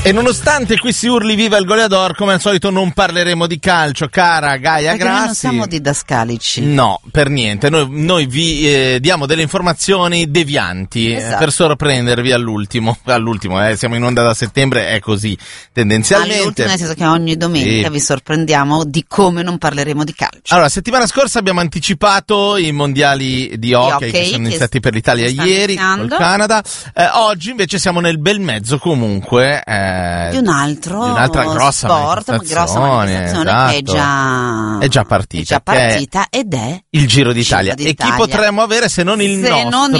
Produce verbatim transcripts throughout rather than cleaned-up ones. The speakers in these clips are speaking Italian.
E nonostante qui si urli viva il goleador, come al solito non parleremo di calcio, cara Gaia Perché Grassi. noi non siamo didascalici. No, per niente. Noi, noi vi eh, diamo delle informazioni devianti, Esatto. eh, per sorprendervi all'ultimo. All'ultimo, eh, siamo in onda da settembre, è così tendenzialmente. All'ultimo, nel senso che ogni domenica Sì. vi sorprendiamo di come non parleremo di calcio. Allora, settimana scorsa abbiamo anticipato i mondiali di hockey, hockey che sono che iniziati per l'Italia stanno ieri iniziando. col Canada. Eh, oggi invece siamo nel bel mezzo comunque. Eh, Di un altro di un'altra grossa sport, una grossa manifestazione esatto. che è già, È già partita, è già partita ed è il Giro d'Italia. Giro E chi d'Italia. potremmo avere se non il se nostro non il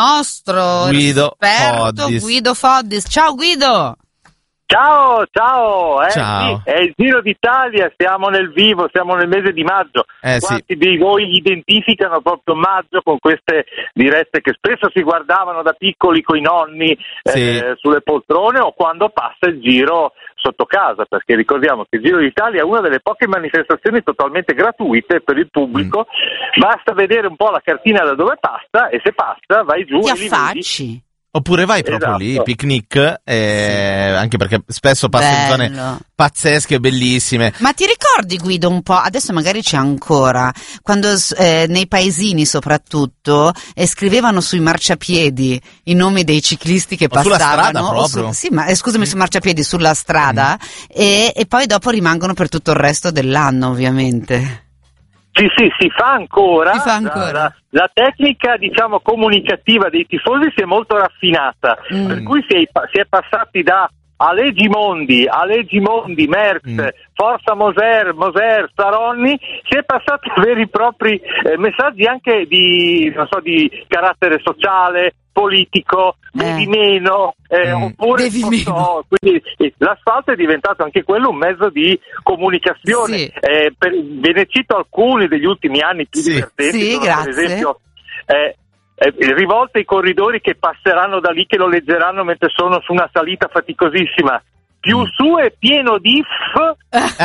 nostro Guido esperto Foddis. Guido Foddis. Ciao Guido! Ciao, ciao, eh, Ciao. Sì, è il Giro d'Italia, siamo nel vivo, siamo nel mese di maggio. Eh, sì. Quanti di voi identificano proprio maggio con queste dirette che spesso si guardavano da piccoli coi nonni Sì. eh, sulle poltrone o quando passa il Giro sotto casa, perché ricordiamo che il Giro d'Italia è una delle poche manifestazioni totalmente gratuite per il pubblico, mm. basta vedere un po' la cartina da dove passa e se passa vai giù Ti e li vedi. affacci. Oppure vai proprio Esatto. lì, picnic, eh, Sì. anche perché spesso passa in zone Bello. pazzesche, bellissime. Ma ti ricordi Guido un po', adesso magari c'è ancora, quando eh, nei paesini soprattutto eh, scrivevano sui marciapiedi i nomi dei ciclisti che O sulla passavano. strada o su- proprio. sì, ma eh, scusami, sui marciapiedi sulla strada e, e poi dopo rimangono per tutto il resto dell'anno ovviamente. Sì, sì, si fa ancora. Si fa ancora. La, la tecnica, diciamo, comunicativa dei tifosi si è molto raffinata, Mm. per cui si è, si è passati da Alegimondi, Alegimondi, Merckx, Mm. Forza Moser, Moser, Saronni, si è passati a veri e propri eh, messaggi anche di, non so, di carattere sociale, politico, bevi Eh. meno, eh, Mm. oppure Bevi non so, meno. quindi eh, l'asfalto è diventato anche quello un mezzo di comunicazione. Sì. Eh, per, ve ne cito alcuni degli ultimi anni più Sì. divertenti, Sì, sono, grazie. per esempio eh, eh, rivolte ai corridori che passeranno da lì, che lo leggeranno mentre sono su una salita faticosissima. Più Mm. su è pieno di F.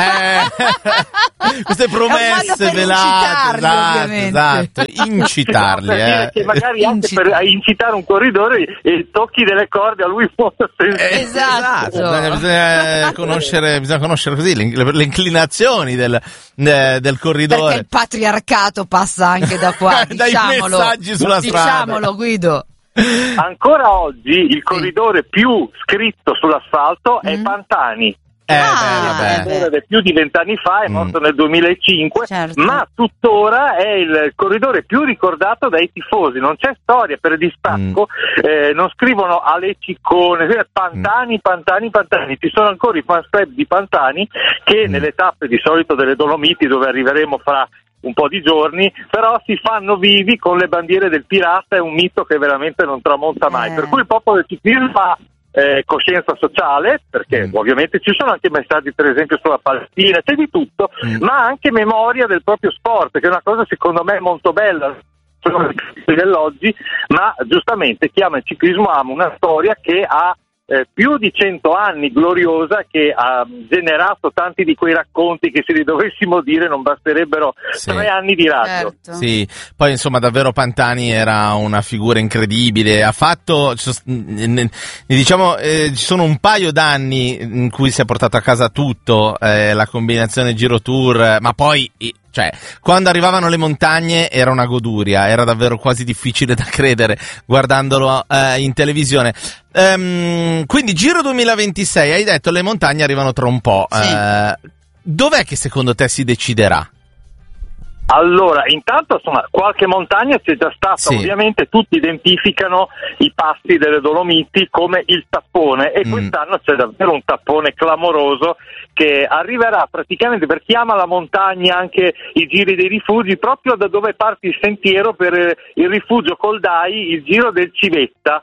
Eh, queste È un modo promesse per velate, incitarli, esatto, ovviamente. esatto, incitarli, Per dire eh. che magari anche Incita. per incitare un corridore e tocchi delle corde a lui molto Eh, sensibile. Esatto. bisogna, bisogna conoscere, bisogna conoscere così le, le inclinazioni del, eh, del corridore. Perché il patriarcato passa anche da qua, Dai diciamolo. messaggi sulla strada. Diciamolo Guido. Ancora oggi il corridore più scritto sull'asfalto è Mm. Pantani. Eh, Ah, beh, eh vabbè. beh. È più di vent'anni fa, è Mm. morto nel duemilacinque, Certo. ma tuttora è il corridore più ricordato dai tifosi. Non c'è storia per distacco, eh, non scrivono Ale Ciccone, eh, Pantani, Pantani, Pantani. Ci sono ancora i fan club di Pantani che Mm. nelle tappe di solito delle Dolomiti, dove arriveremo fra un po' di giorni, però si fanno vivi con le bandiere del pirata, è un mito che veramente non tramonta mai. Eh. Per cui il popolo del ciclismo ha eh, coscienza sociale, perché Mm. ovviamente ci sono anche messaggi per esempio sulla Palestina, c'è di tutto, Mm. ma anche memoria del proprio sport, che è una cosa secondo me molto bella. Sono le critiche dell'oggi, ma giustamente chi ama il ciclismo ama una storia che ha eh, più di cento anni, gloriosa, che ha generato tanti di quei racconti che, se li dovessimo dire, non basterebbero Sì. tre anni di radio. Certo. Sì, poi insomma davvero Pantani era una figura incredibile, ha fatto, diciamo, eh, ci sono un paio d'anni in cui si è portato a casa tutto, eh, la combinazione Giro Tour, ma poi, cioè, quando arrivavano le montagne era una goduria, era davvero quasi difficile da credere guardandolo eh, in televisione. Ehm, quindi Giro duemilaventisei, hai detto le montagne arrivano tra un po', Sì. eh, dov'è che secondo te si deciderà? Allora, intanto insomma, qualche montagna c'è già stata, Sì. ovviamente tutti identificano i passi delle Dolomiti come il tappone e Mm. quest'anno c'è davvero un tappone clamoroso che arriverà praticamente, per chi ama la montagna, anche i giri dei rifugi, proprio da dove parte il sentiero per il rifugio Coldai, il giro del Civetta,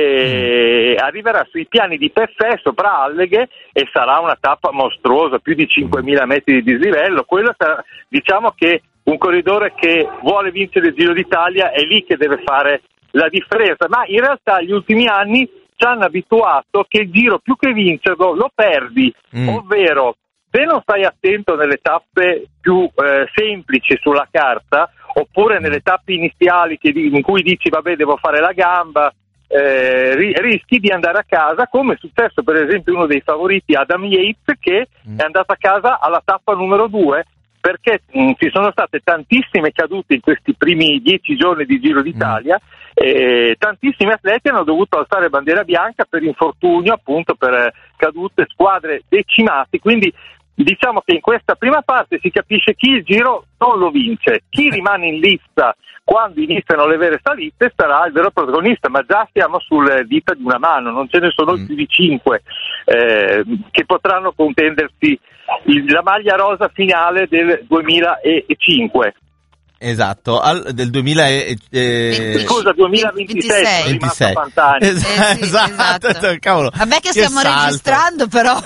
e Mm. arriverà sui piani di Peffè sopra Alleghe e sarà una tappa mostruosa, più di cinquemila metri di dislivello. Quello sarà, diciamo che un corridore che vuole vincere il Giro d'Italia è lì che deve fare la differenza, ma in realtà gli ultimi anni ci hanno abituato che il Giro, più che vincerlo, lo perdi, Mm. ovvero se non stai attento nelle tappe più eh, semplici sulla carta, oppure nelle tappe iniziali che, in cui dici vabbè devo fare la gamba, eh, ri- rischi di andare a casa, come è successo per esempio uno dei favoriti, Adam Yates, che mm. è andato a casa alla tappa numero due, perché mh, ci sono state tantissime cadute in questi primi dieci giorni di Giro d'Italia, mm. e tantissimi atleti hanno dovuto alzare bandiera bianca per infortunio, appunto per eh, cadute, squadre decimate, quindi diciamo che in questa prima parte si capisce chi il Giro non lo vince, chi rimane in lista quando iniziano le vere salite sarà il vero protagonista, ma già siamo sulle dita di una mano, non ce ne sono mm. più di cinque eh, che potranno contendersi il, la maglia rosa finale del duemilacinque. Esatto, al, del duemila e, eh, scusa, duemilaventisei, ventisei. Pantani. Es- eh sì, esatto, esatto. Cavolo. Vabbè che, che stiamo salto. registrando però.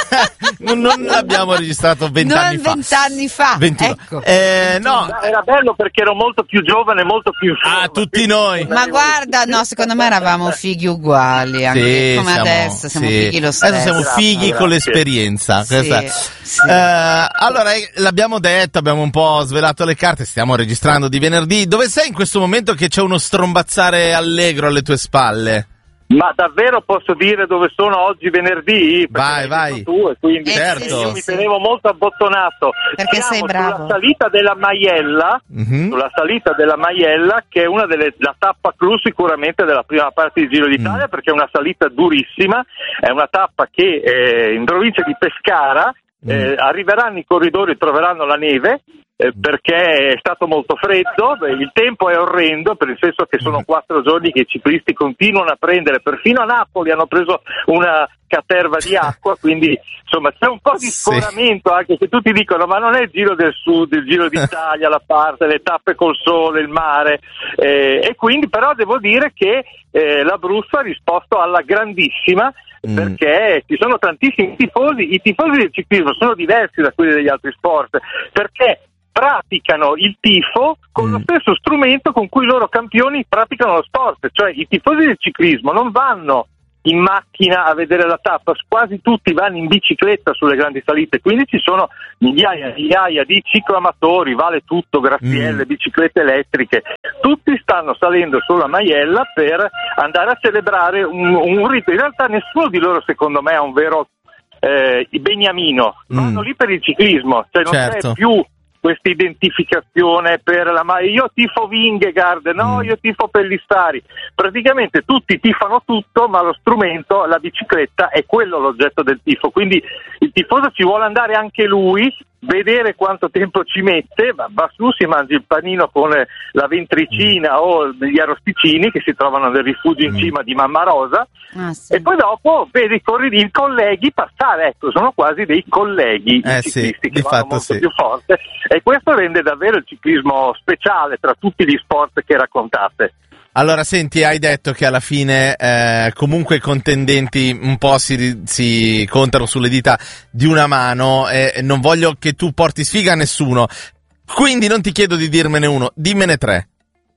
non, non l'abbiamo registrato vent'anni non fa. vent'anni fa. ventuno. Ecco. Eh, no. Era bello perché ero molto più giovane, molto più in forma. Ah, tutti noi. Ma guarda, no, secondo me eravamo fighi uguali, anche Sì, come siamo, adesso, siamo sì. fighi lo stesso. Adesso siamo fighi Grazie. con l'esperienza. Sì, Questa- sì. Eh, allora, eh, l'abbiamo detto, abbiamo un po' svelato le carte, stiamo registrando di venerdì. Dove sei in questo momento che c'è uno strombazzare allegro alle tue spalle? Ma davvero posso dire dove sono oggi venerdì? Perché Vai, l'hai vai. detto tu, e quindi Certo. io mi tenevo molto abbottonato. Perché Siamo sei bravo. sulla salita della Maiella, Mhm. sulla salita della Maiella, che è una delle la tappa clou sicuramente della prima parte di Giro d'Italia, Mm. perché è una salita durissima, è una tappa che eh, in provincia di Pescara eh, arriveranno i corridori, troveranno la neve. Eh, perché è stato molto freddo, beh, il tempo è orrendo, per il senso che sono quattro giorni che i ciclisti continuano a prendere, perfino a Napoli hanno preso una caterva di acqua, quindi insomma c'è un po' di Sì. scoramento, anche se tutti dicono ma non è il Giro del Sud, il Giro d'Italia, la parte, le tappe col sole, il mare, eh, e quindi però devo dire che eh, l'Abruzzo ha risposto alla grandissima, perché ci sono tantissimi tifosi, i tifosi del ciclismo sono diversi da quelli degli altri sport, perché praticano il tifo con Mm. lo stesso strumento con cui i loro campioni praticano lo sport, cioè i tifosi del ciclismo non vanno in macchina a vedere la tappa, quasi tutti vanno in bicicletta sulle grandi salite, quindi ci sono migliaia e migliaia di cicloamatori, vale tutto, grazielle, Mm. biciclette elettriche, tutti stanno salendo sulla Maiella per andare a celebrare un, un rito. In realtà nessuno di loro secondo me ha un vero eh, beniamino, vanno Mm. lì per il ciclismo, cioè non Certo. c'è più questa identificazione per la ma io tifo Vingegaard, no, Mm. io tifo Pellistari. Praticamente tutti tifano tutto, ma lo strumento, la bicicletta, è quello l'oggetto del tifo. Quindi il tifoso ci vuole andare anche lui, vedere quanto tempo ci mette, va, va su, si mangia il panino con la ventricina o gli arrosticini che si trovano nel rifugio in Mm. cima di Mamma Rosa, Ah, sì. e poi dopo vedi i corridori, i colleghi passare, ecco, sono quasi dei colleghi Eh i sì, ciclisti di che vanno fatto molto sì. più forte, e questo rende davvero il ciclismo speciale tra tutti gli sport che raccontate. Allora, senti, hai detto che alla fine eh, comunque i contendenti un po' si, si contano sulle dita di una mano, e non voglio che tu porti sfiga a nessuno, quindi non ti chiedo di dirmene uno, dimmene tre.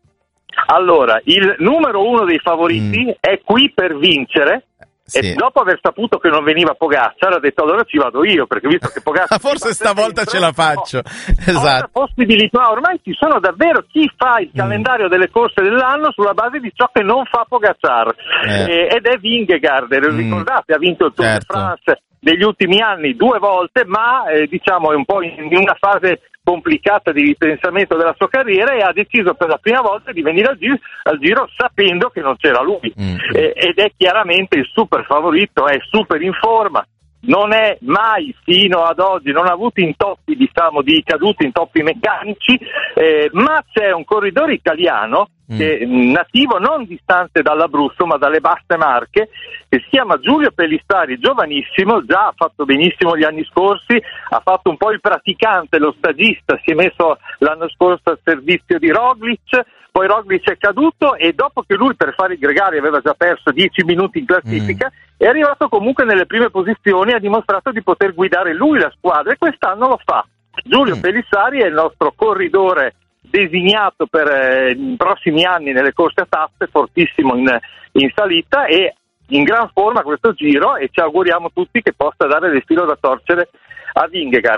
Allora, il numero uno dei favoriti Mm. è qui per vincere. Sì. E dopo aver saputo che non veniva Pogacar ha detto allora ci vado io, perché visto che Pogacar Forse stavolta ce la faccio. ho Esatto. altre possibilità. Ormai ci sono davvero chi fa il Mm. calendario delle corse dell'anno sulla base di ciò che non fa Pogacar, Eh. eh, ed è Vingegaard, Mm. ricordate, ha vinto il Tour Certo. de France negli ultimi anni due volte, ma eh, diciamo è un po' in, in una fase complicata di ripensamento della sua carriera, e ha deciso per la prima volta di venire al giro, al giro sapendo che non c'era lui. Mm. Eh, ed è chiaramente il super favorito, è super in forma, non è mai fino ad oggi, non ha avuto intoppi, diciamo, di cadute, intoppi meccanici, eh, ma c'è un corridore italiano che, mm. nativo non distante dall'Abruzzo ma dalle Basse Marche, che si chiama Giulio Pellistari, giovanissimo, già ha fatto benissimo gli anni scorsi, ha fatto un po' il praticante, lo stagista, si è messo l'anno scorso al servizio di Roglic, poi Roglic è caduto e dopo che lui per fare il gregario aveva già perso dieci minuti in classifica, mm. è arrivato comunque nelle prime posizioni e ha dimostrato di poter guidare lui la squadra, e quest'anno lo fa. Giulio mm. Pellistari è il nostro corridore designato per eh, i prossimi anni nelle corse a tappe, fortissimo in, in salita e in gran forma questo giro, e ci auguriamo tutti che possa dare del filo da torcere a Vingegaard.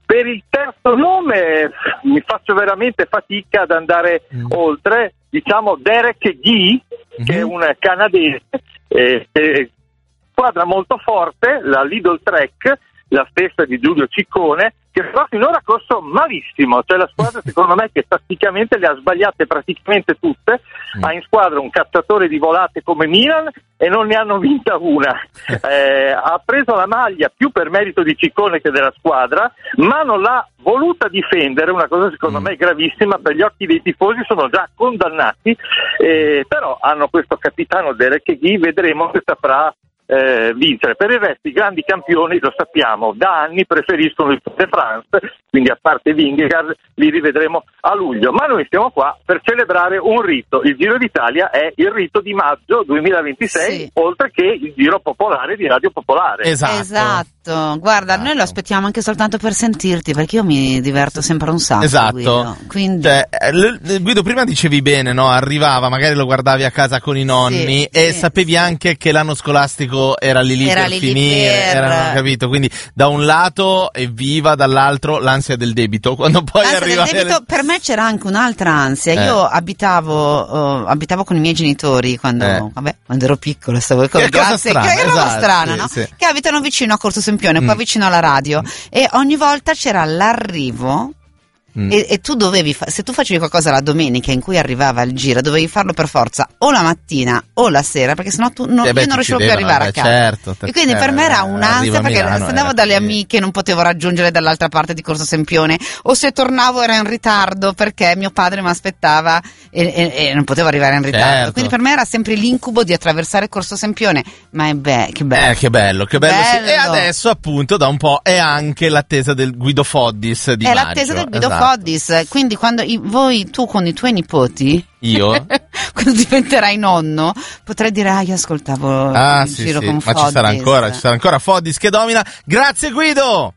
Per il terzo nome mi faccio veramente fatica ad andare mm. oltre, diciamo Derek Guy, mm-hmm. che è un canadese, eh, eh, squadra molto forte, la Lidl Trek, la stessa di Giulio Ciccone, che però finora ha corso malissimo, cioè la squadra secondo me che tatticamente le ha sbagliate praticamente tutte, mm. ha in squadra un cacciatore di volate come Milan e non ne hanno vinta una, eh, ha preso la maglia più per merito di Ciccone che della squadra, ma non l'ha voluta difendere, una cosa secondo mm. me gravissima, per gli occhi dei tifosi sono già condannati, eh, però hanno questo capitano Derek Guy, vedremo se saprà Eh, vincere. Per il resto i grandi campioni, lo sappiamo, da anni preferiscono il Tour de France, quindi a parte Vingegaard li rivedremo a luglio, ma noi siamo qua per celebrare un rito. Il Giro d'Italia è il rito di maggio duemilaventisei, sì. oltre che il Giro Popolare di Radio Popolare. Esatto, esatto. Guarda, esatto. Noi lo aspettiamo anche soltanto per sentirti, perché io mi diverto sempre un sacco. Esatto. Guido. Quindi... Cioè, Guido, prima dicevi bene, no? Arrivava, magari lo guardavi a casa con i nonni, sì, e sì, sapevi sì. anche che l'anno scolastico era lì lì era per lì finire, per... era, capito? Quindi da un lato evviva, dall'altro l'ansia del debito. Quando poi l'ansia arriva del debito, le... per me c'era anche un'altra ansia. Eh. Io abitavo uh, abitavo con i miei genitori quando, eh. vabbè, quando ero piccola, stavo con che grazie, strana, che era esatto, strana, sì, no? Sì. Che abitano vicino a Corso Sempione, mm. qua vicino alla radio, mm. e ogni volta c'era l'arrivo. Mm. E, e tu dovevi fa- se tu facevi qualcosa la domenica in cui arrivava il giro, dovevi farlo per forza o la mattina o la sera, perché sennò tu non, eh beh, io non riuscivo più ad arrivare beh, a casa. Certo, e quindi per me era un'ansia, perché Milano, se andavo dalle così. amiche non potevo raggiungere dall'altra parte di Corso Sempione, o se tornavo era in ritardo perché mio padre mi aspettava e, e, e non potevo arrivare in ritardo. Certo. Quindi per me era sempre l'incubo di attraversare Corso Sempione. Ma è be- che bello. Eh, che bello, che bello. bello. Sì. E adesso appunto da un po' è anche l'attesa del Guido Foddis di è maggio. l'attesa del Guido esatto. Foddis. Quindi quando i, voi, tu con i tuoi nipoti, io quando diventerai nonno, potrai dire: ah, io ascoltavo ah, il sì, giro sì. con ma Foddis. ci sarà ancora, ci sarà ancora Foddis che domina. Grazie Guido.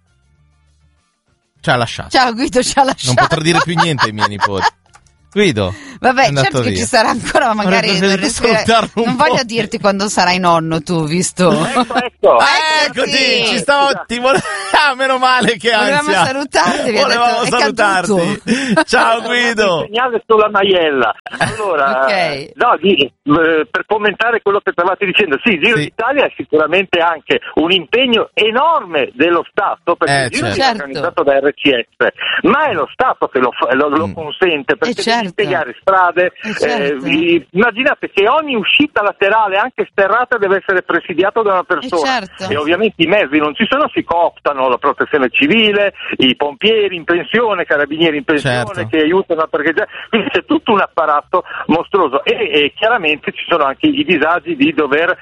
Ci ha lasciato. Ciao Guido, ci ha lasciato. Non potrò dire più niente ai miei nipoti. Guido, vabbè, certo che ci sarà ancora, ma magari non, non voglio dirti quando sarai nonno tu, visto? Ecco, ecco. Eccoti, ci stavo, ti vole... ah, meno male che ansia. Volevamo salutarti, volevamo detto, salutarti. Ciao Guido. Segnale sulla maiella. Allora, okay. no, di, eh, per commentare quello che stavate dicendo, sì, il Giro sì. d'Italia è sicuramente anche un impegno enorme dello Stato, perché eh, il Giro certo. è organizzato da R C S, ma è lo Stato che lo, lo, lo mm. consente, perché eh, certo. devi impiegare strade. Eh, certo. eh, vi, immaginate che ogni uscita laterale, anche sterrata, deve essere presidiata da una persona. Eh, certo. E ovviamente i mezzi non ci sono, si cooptano la protezione civile, i pompieri in pensione, carabinieri in pensione, certo. che aiutano a parcheggiare, quindi c'è tutto un apparato mostruoso e, e chiaramente ci sono anche i disagi di dover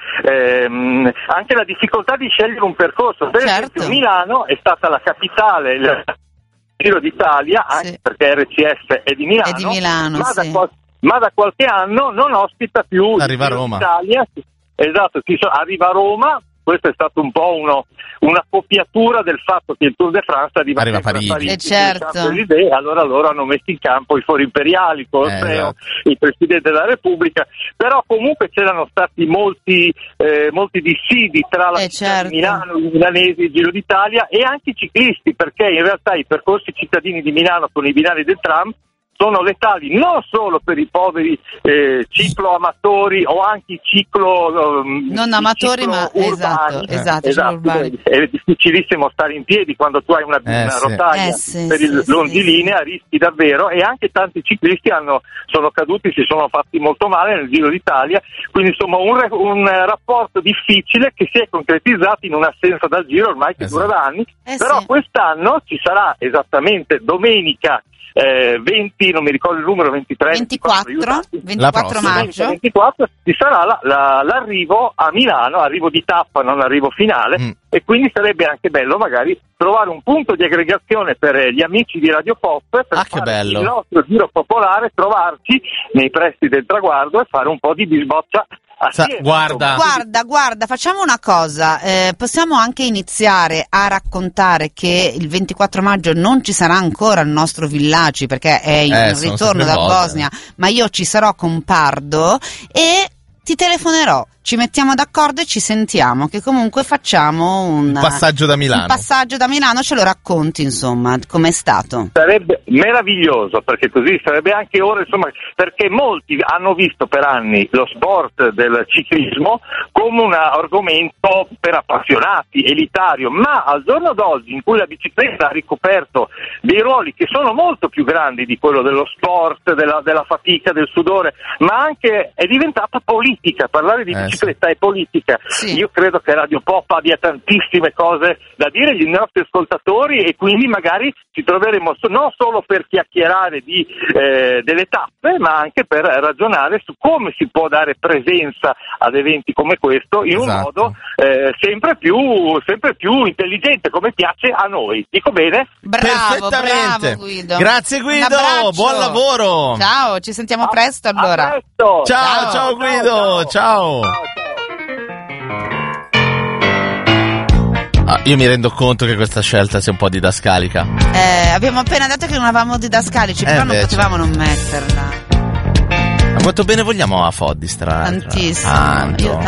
ehm, anche la difficoltà di scegliere un percorso. Per certo. esempio Milano è stata la capitale il Giro d'Italia, anche sì. perché R C S è di Milano, è di Milano ma, sì. da qual- ma da qualche anno non ospita più arriva il a Giro Roma. d'Italia. Esatto, ci so- arriva a Roma. Questo è stato un po' uno, una copiatura del fatto che il Tour de France arriva, arriva a sempre Parigi. a Parigi, Eh, certo. idee, allora loro hanno messo in campo i fori imperiali, Colosseo, eh, esatto. il Presidente della Repubblica, però comunque c'erano stati molti, eh, molti dissidi tra la eh, città certo. di Milano, i milanesi, il Giro d'Italia e anche i ciclisti, perché in realtà i percorsi cittadini di Milano con i binari del tram sono letali non solo per i poveri eh, cicloamatori o anche i ciclo um, non amatori ciclo ma urbani. esatto, esatto, esatto. urbani. È difficilissimo stare in piedi quando tu hai una, Eh, una sì. rotaia Eh, sì, per il sì, longilinea, sì. rischi davvero, e anche tanti ciclisti hanno, sono caduti, si sono fatti molto male nel Giro d'Italia, quindi insomma un, un rapporto difficile che si è concretizzato in un'assenza dal Giro ormai che Esatto. dura da anni, Eh, però sì. quest'anno ci sarà esattamente domenica Eh, venti, non mi ricordo il numero, ventitré, ventiquattro, ventiquattro, ventiquattro maggio. ventiquattro ci sarà la, la, l'arrivo a Milano, arrivo di tappa, non arrivo finale, mm. e quindi sarebbe anche bello magari trovare un punto di aggregazione per gli amici di Radio Pop per Ah, che fare bello. il nostro giro popolare, trovarci nei pressi del traguardo e fare un po' di bisboccia assieme. Sa- guarda. Guarda, guarda, facciamo una cosa, eh, possiamo anche iniziare a raccontare che il ventiquattro maggio non ci sarà ancora il nostro Villaci perché è in Eh, sono ritorno sempre da in volta. Bosnia, ma io ci sarò con Pardo e ti telefonerò ci mettiamo d'accordo e ci sentiamo, che comunque facciamo un, un passaggio da Milano. Un passaggio da Milano, ce lo racconti, insomma, com'è stato. Sarebbe meraviglioso, perché così sarebbe anche ora, insomma, perché molti hanno visto per anni lo sport del ciclismo come un argomento per appassionati, elitario, ma al giorno d'oggi, in cui la bicicletta ha ricoperto dei ruoli che sono molto più grandi di quello dello sport, della, della fatica, del sudore, ma anche è diventata politica. Parlare di eh, bicicletta sì. è politica. Sì. Io credo che Radio Pop abbia tantissime cose da dire agli nostri ascoltatori, e quindi magari ci troveremo non solo per chiacchierare di, eh, delle tappe, ma anche per ragionare su come si può dare presenza ad eventi come questo in esatto. un modo eh, sempre più sempre più intelligente, come piace a noi. Dico bene? Bravo, perfettamente. bravo Guido. Grazie Guido, buon lavoro. Ciao, ci sentiamo presto allora. A presto. Ciao, ciao, ciao Guido, ciao. ciao. ciao. Ah, io mi rendo conto che questa scelta sia un po' didascalica. Eh, abbiamo appena detto che non avevamo didascalici, Eh, però non invece. potevamo non metterla. Ma quanto bene vogliamo a Foddis, tra l'altro? Tantissimo. Tanto. Io